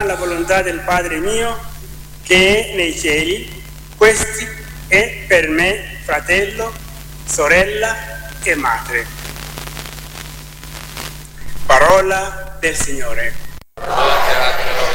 la volontà del Padre mio che è nei cieli. Questi è per me fratello, sorella e madre. Parola del Signore.